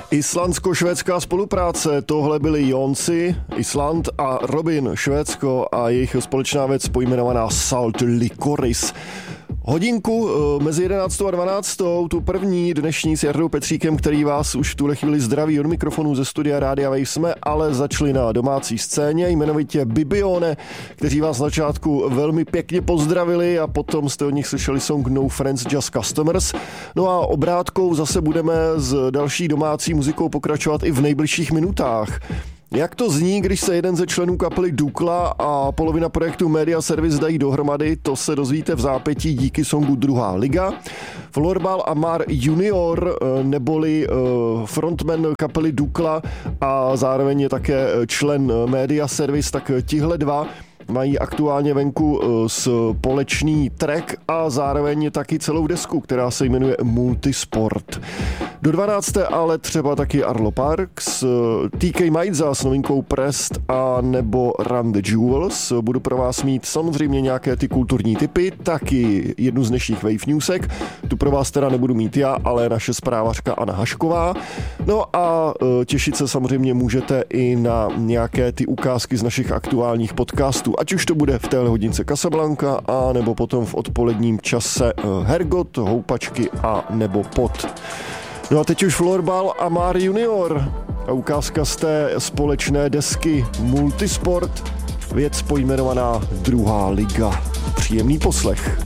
Islandsko-švédská spolupráce, tohle byli Jonsi, Island a Robin, Švédsko a jejich společná věc pojmenovaná Salt Licorice. Hodinku mezi 11. a 12. tu první dnešní s Jardou Petříkem, který vás už v tuhle chvíli zdraví od mikrofonu ze studia Rádia Wave, jsme ale začali na domácí scéně, jmenovitě Bibione, kteří vás na začátku velmi pěkně pozdravili a potom jste od nich slyšeli song No Friends, Just Customers. No a obrátkou zase budeme s další domácí muzikou pokračovat i v nejbližších minutách. Jak to zní, když se jeden ze členů kapely Dukla a polovina projektu Media Service dají dohromady, to se dozvíte v zápětí díky songu Druhá liga. Florbal a Mar Junior, neboli frontman kapely Dukla a zároveň je také člen Media Service, tak tihle dva mají aktuálně venku společný track a zároveň taky celou desku, která se jmenuje Multisport. Do 12. ale třeba taky Arlo Parks, TK Maidza s novinkou Prest a nebo Run the Jewels. Budu pro vás mít samozřejmě nějaké ty kulturní tipy, taky jednu z dnešních Wave Newsek. Tu pro vás teda nebudu mít já, ale naše zprávařka Anna Hašková. No a těšit se samozřejmě můžete i na nějaké ty ukázky z našich aktuálních podcastů. Ať už to bude v téhle hodince Casablanca a nebo potom v odpoledním čase Hergot, Houpačky a nebo Pot. No a teď už Florbal a Mar Junior a ukázka z té společné desky Multisport, věc pojmenovaná Druhá liga. Příjemný poslech.